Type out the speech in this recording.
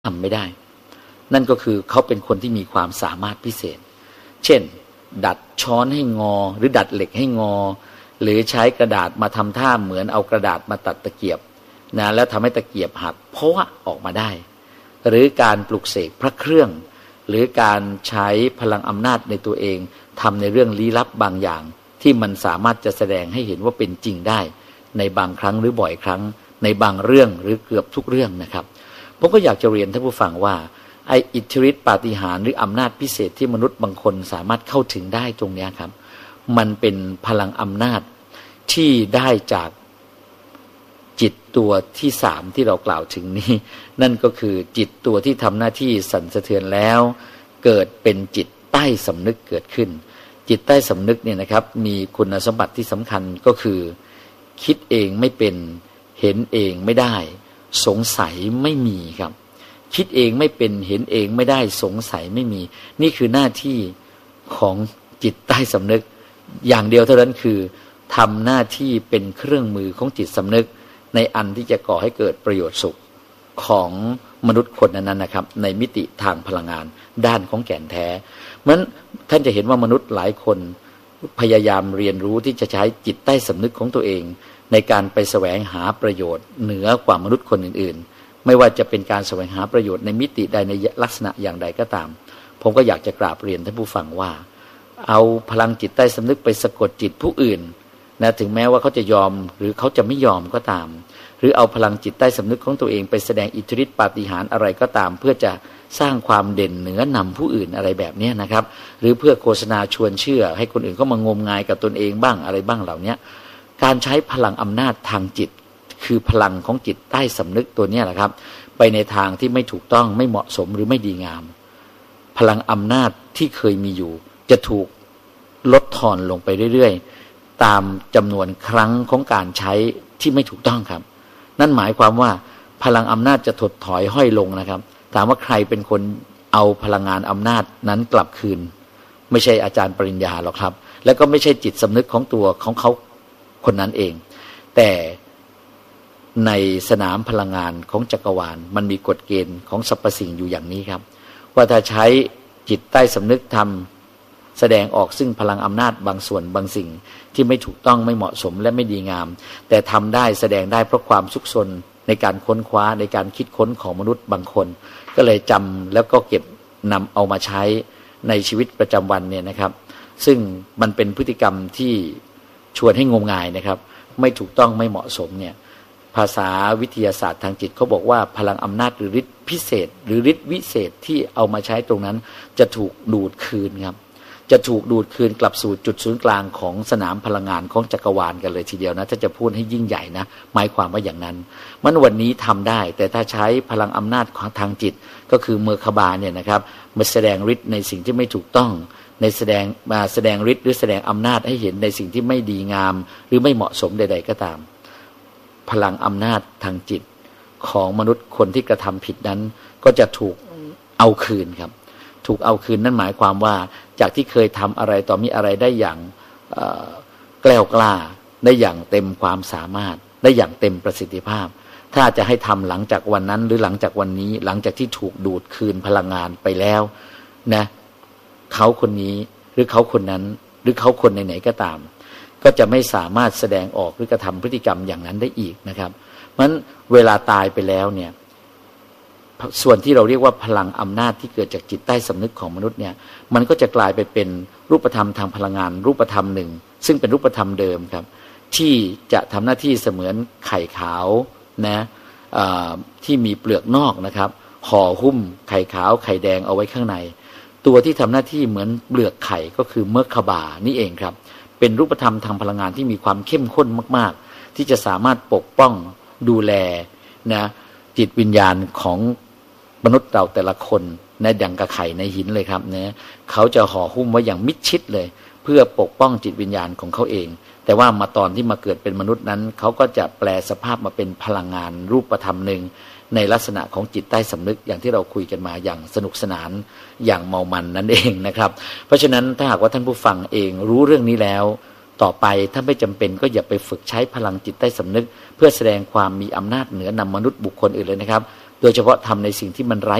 ทำไม่ได้นั่นก็คือเขาเป็นคนที่มีความสามารถพิเศษเช่นดัดช้อนให้งอหรือดัดเหล็กให้งอหรือใช้กระดาษมาทำท่าเหมือนเอากระดาษมาตัดตะเกียบนะแล้วทำให้ตะเกียบหักเพราะว่าออกมาได้หรือการปลุกเสกพระเครื่องหรือการใช้พลังอำนาจในตัวเองทำในเรื่องลี้ลับบางอย่างที่มันสามารถจะแสดงให้เห็นว่าเป็นจริงได้ในบางครั้งหรือบ่อยครั้งในบางเรื่องหรือเกือบทุกเรื่องนะครับผมก็อยากจะเรียนท่านผู้ฟังว่าไอ้อิทธิฤทธิปาฏิหาริย์หรืออำนาจพิเศษที่มนุษย์บางคนสามารถเข้าถึงได้ตรงนี้ครับมันเป็นพลังอำนาจที่ได้จากจิตตัวที่สามที่เรากล่าวถึงนี้นั่นก็คือจิตตัวที่ทำหน้าที่สั่นสะเทือนแล้วเกิดเป็นจิตใต้สำนึกเกิดขึ้นจิตใต้สำนึกเนี่ยนะครับมีคุณสมบัติที่สำคัญก็คือคิดเองไม่เป็นเห็นเองไม่ได้สงสัยไม่มีครับคิดเองไม่เป็นเห็นเองไม่ได้สงสัยไม่มีนี่คือหน้าที่ของจิตใต้สำนึกอย่างเดียวเท่านั้นคือทำหน้าที่เป็นเครื่องมือของจิตสำนึกในอันที่จะก่อให้เกิดประโยชน์สุขของมนุษย์คนนั้นนะครับในมิติทางพลังงานด้านของแก่นแท้เพราะฉะนั้นท่านจะเห็นว่ามนุษย์หลายคนพยายามเรียนรู้ที่จะใช้จิตใต้สำนึกของตัวเองในการไปแสวงหาประโยชน์เหนือกว่ามนุษย์คนอื่นๆไม่ว่าจะเป็นการแสวงหาประโยชน์ในมิติใดในลักษณะอย่างใดก็ตามผมก็อยากจะกราบเรียนท่านผู้ฟังว่าเอาพลังจิตใต้สำนึกไปสะกดจิตผู้อื่นนะถึงแม้ว่าเขาจะยอมหรือเขาจะไม่ยอมก็ตามหรือเอาพลังจิตใต้สำนึกของตัวเองไปแสดงอิทธิฤทธิปาฏิหาริย์อะไรก็ตามเพื่อจะสร้างความเด่นเหนือนำผู้อื่นอะไรแบบนี้นะครับหรือเพื่อโฆษณาชวนเชื่อให้คนอื่นเขามางมงายกับตนเองบ้างอะไรบ้างเหล่านี้การใช้พลังอำนาจทางจิตคือพลังของจิตใต้สำนึกตัวนี้แหละครับไปในทางที่ไม่ถูกต้องไม่เหมาะสมหรือไม่ดีงามพลังอำนาจที่เคยมีอยู่จะถูกลดทอนลงไปเรื่อยๆตามจำนวนครั้งของการใช้ที่ไม่ถูกต้องครับนั่นหมายความว่าพลังอำนาจจะถดถอยห้อยลงนะครับถามว่าใครเป็นคนเอาพลังงานอำนาจนั้นกลับคืนไม่ใช่อาจารย์ปริญญาหรอกครับแล้วก็ไม่ใช่จิตสำนึกของตัวของเขาคนนั้นเองแต่ในสนามพลังงานของจักรวาลมันมีกฎเกณฑ์ของสรรพสิ่งอยู่อย่างนี้ครับว่าถ้าใช้จิตใต้สำนึกทำแสดงออกซึ่งพลังอำนาจบางส่วนบางสิ่งที่ไม่ถูกต้องไม่เหมาะสมและไม่ดีงามแต่ทำได้แสดงได้เพราะความซุกซนในการค้นคว้าในการคิดค้นของมนุษย์บางคนก็เลยจำแล้วก็เก็บนำเอามาใช้ในชีวิตประจำวันเนี่ยนะครับซึ่งมันเป็นพฤติกรรมที่ชวนให้งมงายนะครับไม่ถูกต้องไม่เหมาะสมเนี่ยภาษาวิทยาศาสตร์ทางจิตเขาบอกว่าพลังอำนาจหรือฤทธิ์พิเศษหรือฤทธิ์วิเศษที่เอามาใช้ตรงนั้นจะถูกดูดคืนครับจะถูกดูดคืนกลับสู่จุดศูนย์กลางของสนามพลังงานของจักรวาลกันเลยทีเดียวนะถ้าจะพูดให้ยิ่งใหญ่นะหมายความว่าอย่างนั้นมันวันนี้ทำได้แต่ถ้าใช้พลังอำนาจของทางจิตก็คือเมอร์คาบาเนี่ยนะครับมาแสดงฤทธิ์ในสิ่งที่ไม่ถูกต้องในแสดงฤทธิ์หรือแสดงอำนาจให้เห็นในสิ่งที่ไม่ดีงามหรือไม่เหมาะสมใดๆก็ตามพลังอำนาจทางจิตของมนุษย์คนที่กระทำผิดนั้นก็จะถูกเอาคืนครับถูกเอาคืนนั่นหมายความว่าจากที่เคยทำอะไรต่อมีอะไรได้อย่างแกล้วกล้าได้อย่างเต็มความสามารถได้อย่างเต็มประสิทธิภาพถ้าจะให้ทำหลังจากวันนั้นหรือหลังจากวันนี้หลังจากที่ถูกดูดคืนพลังงานไปแล้วนะเขาคนนี้หรือเขาคนนั้นหรือเขาคนไหนๆก็ตามก็จะไม่สามารถแสดงออกหรือกระทำพฤติกรรมอย่างนั้นได้อีกนะครับเพราะฉะนั้นเวลาตายไปแล้วเนี่ยส่วนที่เราเรียกว่าพลังอำนาจที่เกิดจากจิตใต้สำนึกของมนุษย์เนี่ยมันก็จะกลายไปเป็นรูปธรรมทางพลังงานรูปธรรมหนึ่งซึ่งเป็นรูปธรรมเดิมครับที่จะทำหน้าที่เสมือนไข่ขาวนะที่มีเปลือกนอกนะครับห่อหุ้มไข่ขาวไข่แดงเอาไว้ข้างในตัวที่ทำหน้าที่เหมือนเปลือกไข่ก็คือเมอร์คาบานี่เองครับเป็นรูปธรรมทางพลังงานที่มีความเข้มข้นมากๆที่จะสามารถปกป้องดูแลนะจิตวิญญาณของมนุษย์เราแต่ละคนนะดังกระไข่ในหินเลยครับนะเขาจะห่อหุ้มไว้อย่างมิดชิดเลยเพื่อปกป้องจิตวิญญาณของเขาเองแต่ว่ามาตอนที่มาเกิดเป็นมนุษย์นั้นเขาก็จะแปลสภาพมาเป็นพลังงานรูปธรรมหนึ่งในลักษณะของจิตใต้สำนึกอย่างที่เราคุยกันมาอย่างสนุกสนานอย่างเมามันนั่นเองนะครับเพราะฉะนั้นถ้าหากว่าท่านผู้ฟังเองรู้เรื่องนี้แล้วต่อไปถ้าไม่จำเป็นก็อย่าไปฝึกใช้พลังจิตใต้สำนึกเพื่อแสดงความมีอำนาจเหนือนำมนุษย์บุคคลอื่นเลยนะครับโดยเฉพาะทำในสิ่งที่มันไร้